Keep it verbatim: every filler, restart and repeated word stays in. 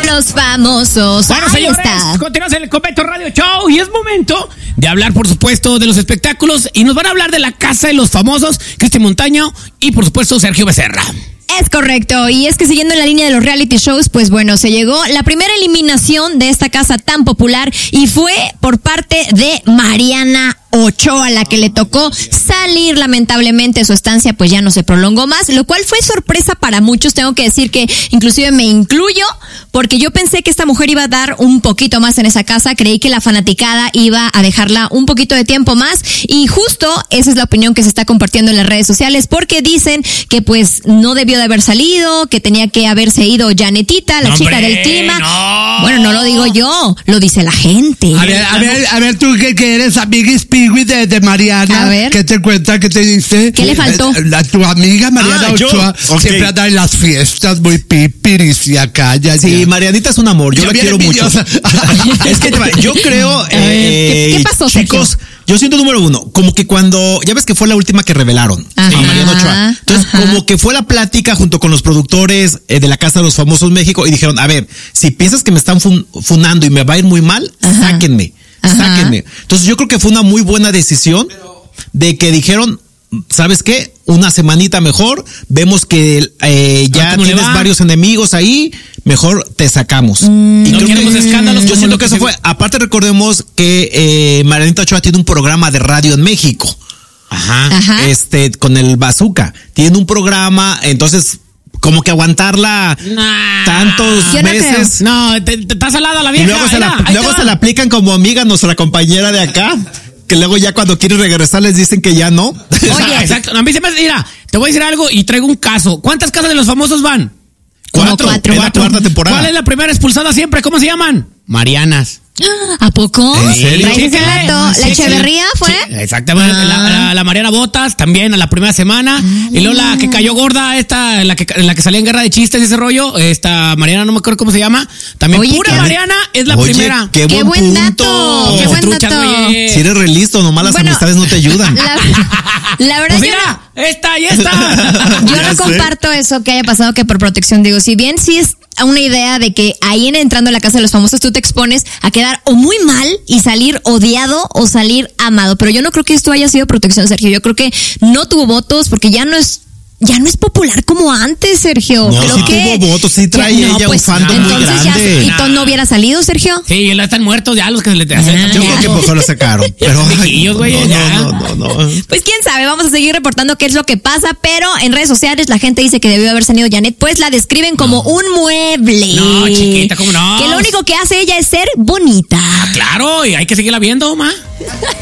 los famosos. Bueno, Ahí señores, está. continuamos en el Convento Radio Show y es momento de hablar, por supuesto, de los espectáculos y nos van a hablar de la Casa de los Famosos, Cristian Montaño y, por supuesto, Sergio Becerra. Es correcto, y es que siguiendo en la línea de los reality shows, pues bueno, se llegó la primera eliminación de esta casa tan popular y fue por parte de Mariana Ochoa, la que le tocó salir. Lamentablemente su estancia pues ya no se prolongó más, lo cual fue sorpresa para muchos. Tengo que decir que inclusive me incluyo, porque yo pensé que esta mujer iba a dar un poquito más en esa casa. Creí que la fanaticada iba a dejarla un poquito de tiempo más, y justo esa es la opinión que se está compartiendo en las redes sociales, porque dicen que pues no debió de haber salido, que tenía que haberse ido Janetita, la No, chica hombre, del clima. no. Bueno, no lo digo yo, lo dice la gente. A ver, a ver, a ver, tú que, que eres amiga Spigui de, de Mariana, A ver. ¿qué te cuenta? ¿Qué te dice? ¿Qué le faltó? Eh, La, tu amiga Mariana Ah, yo. Ochoa Ok. siempre anda en las fiestas muy pipiris y acá, ya, Sí, ya. Marianita es un amor, yo Ya la viene quiero mucho. envidiosa. Es que yo creo, ver, ¿qué- eh, qué pasó, chicos, Sergio? yo siento número uno, como que cuando, ya ves que fue la última que revelaron Ajá, a Mariana Ochoa. Entonces, ajá. como que fue la plática junto con los productores eh, de la Casa de los Famosos México y dijeron, a ver, si piensas que me están fun- funando y me va a ir muy mal, Ajá. sáquenme, Ajá. sáquenme. Entonces, yo creo que fue una muy buena decisión de que dijeron, ¿sabes qué? Una semanita mejor, vemos que eh, ya ¿cómo le tienes va? varios enemigos ahí, mejor te sacamos. Mm. Y No creo queremos que- escándalos Yo como siento lo que que eso se- fue. Aparte, recordemos que eh, Marianita Ochoa tiene un programa de radio en México. Ajá. Ajá. Este, con el Bazooka. Tiene un programa, entonces, como que aguantarla Nah. tantos Yo no meses. No, te, te está salada la Y vieja. luego se, mira, la, ahí te luego va. se la aplican como amiga a nuestra compañera de acá. Que luego ya cuando quiere regresar les dicen que ya no. Oye, exacto. A mí se me hace, mira, te voy a decir algo y traigo un caso. ¿Cuántas casas de los famosos van? Como cuatro. Es la cuarta temporada. ¿Cuál es la primera expulsada siempre? ¿Cómo se llaman? Marianas. ¿A poco? ¿En serio? ¿Traes ese Sí, dato? sí, ¿La sí. Echeverría fue? Sí, exactamente. Ah. La, la- la Mariana Botas también a la primera semana. Y luego la que cayó gorda, esta, la que, la que salía en Guerra de Chistes y ese rollo, esta Mariana, no me acuerdo cómo se llama. También Oye, pura qué- Mariana es la Oye, primera. Qué, Qué buen, buen punto. dato, qué buen Truchas, dato. oye. Si eres re listo, nomás las Bueno, amistades no te ayudan. La, la verdad, Pues yo no- mira, esta y esta. Yo Ya no sé. comparto eso que haya pasado, que por protección, digo, si bien sí es una idea de que ahí en entrando a la Casa de los Famosos tú te expones a quedar o muy mal y salir odiado o salir amado, pero yo no creo que esto haya sido protección, Sergio. Yo creo que no tuvo votos porque ya no es ya no es popular como antes, Sergio. No, creo sí que tuvo votos, sí trae Ya, no, ella pues, un fandom muy entonces ya- grande. ¿Y tú no hubiera salido, Sergio? Sí, ya están muertos ya los que se le hacen. Ah, Yo ya. creo que mejor la sacaron. Pero ay, Viejillos, güey, no, ya. no, no, no, no. Pues quién sabe, vamos a seguir reportando qué es lo que pasa, pero en redes sociales la gente dice que debió haber salido Janet, pues la describen como un mueble. No, chiquita, ¿cómo no? Que lo único que hace ella es ser bonita. Claro, y hay que seguirla viendo, ma.